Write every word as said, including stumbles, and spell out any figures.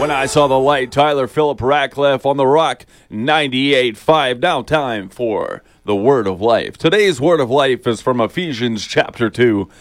When I Saw the Light, Tyler Philip Ratcliffe on the Rock ninety-eight point five. Now time for the Word of Life. Today's Word of Life is from Ephesians chapter two,